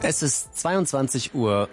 Es ist 22:55 Uhr.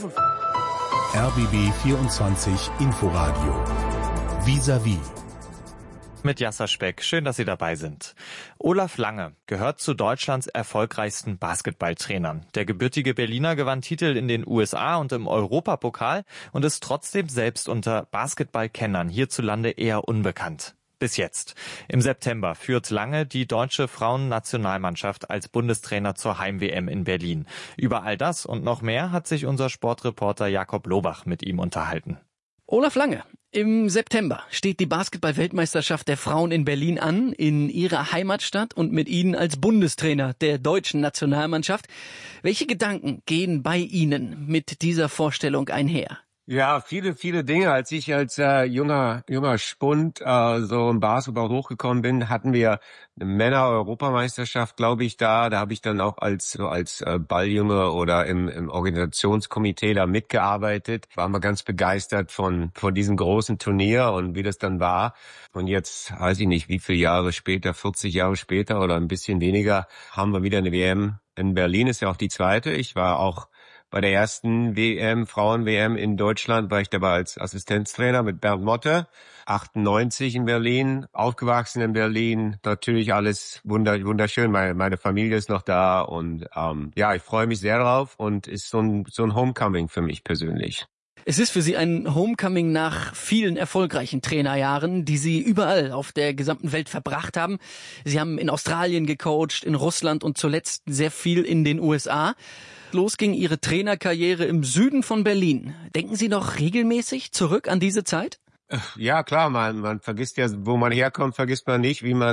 RBB 24 Inforadio. Vis-à-vis. Mit Jasser Speck. Schön, dass Sie dabei sind. Olaf Lange gehört zu Deutschlands erfolgreichsten Basketballtrainern. Der gebürtige Berliner gewann Titel in den USA und im Europapokal und ist trotzdem selbst unter Basketballkennern hierzulande eher unbekannt. Bis jetzt. Im September führt Lange die deutsche Frauennationalmannschaft als Bundestrainer zur Heim-WM in Berlin. Über all das und noch mehr hat sich unser Sportreporter Jakob Lobach mit ihm unterhalten. Olaf Lange, im September steht die Basketball-Weltmeisterschaft der Frauen in Berlin an, in Ihrer Heimatstadt und mit Ihnen als Bundestrainer der deutschen Nationalmannschaft. Welche Gedanken gehen bei Ihnen mit dieser Vorstellung einher? Ja, viele Dinge. Als ich als junger Spund so im Basketball hochgekommen bin, hatten wir eine Männer-Europameisterschaft, glaube ich, da. Da habe ich dann auch als Balljunge oder im Organisationskomitee da mitgearbeitet. War mal ganz begeistert von diesem großen Turnier und wie das dann war. Und jetzt, weiß ich nicht, wie viele Jahre später, 40 Jahre später oder ein bisschen weniger, haben wir wieder eine WM in Berlin. Ist ja auch die zweite. Ich war auch bei der ersten WM, Frauen-WM in Deutschland, war ich dabei als Assistenztrainer mit Bernd Motte, 98 in Berlin, aufgewachsen in Berlin, natürlich alles wunderschön, meine Familie ist noch da und ich freue mich sehr drauf und ist so ein Homecoming für mich persönlich. Es ist für Sie ein Homecoming nach vielen erfolgreichen Trainerjahren, die Sie überall auf der gesamten Welt verbracht haben. Sie haben in Australien gecoacht, in Russland und zuletzt sehr viel in den USA. Los ging Ihre Trainerkarriere im Süden von Berlin. Denken Sie noch regelmäßig zurück an diese Zeit? Ja, klar, man vergisst ja, wo man herkommt, vergisst man nicht, wie man